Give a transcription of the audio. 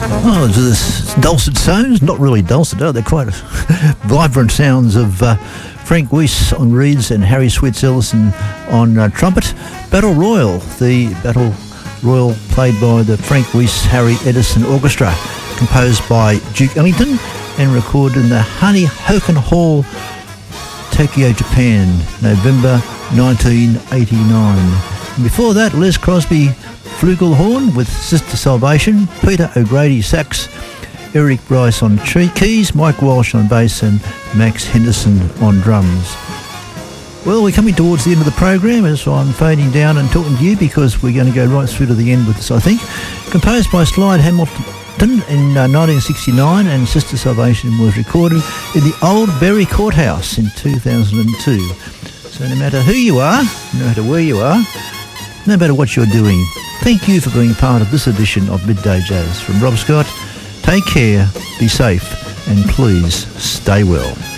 Oh, this dulcet tones, not really dulcet, they're quite vibrant sounds of Frank Weiss on reeds and Harry Sweets Ellison on trumpet. Battle Royal, the Battle Royal played by the Frank Weiss Harry Edison Orchestra, composed by Duke Ellington and recorded in the Honey Hoken Hall, Tokyo, Japan, November 1989. And before that, Les Crosby flugelhorn with Sister Salvation, Peter O'Grady sax, Eric Bryce on keys, Mike Walsh on bass and Max Henderson on drums. Well, we're coming towards the end of the program as I'm fading down and talking to you because we're going to go right through to the end with this, I think. Composed by Slide Hamilton in 1969, and Sister Salvation was recorded in the Old Berry Courthouse in 2002. So no matter who you are, no matter where you are, no matter what you're doing, thank you for being part of this edition of Midday Jazz. From Rob Scott, take care, be safe, and please stay well.